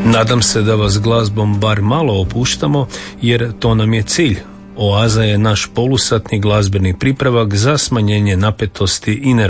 Nadam se da vas glazbom bar malo opuštamo, jer to nam je cilj. Oaza je naš polusatni glazbeni pripravak za smanjenje napetosti i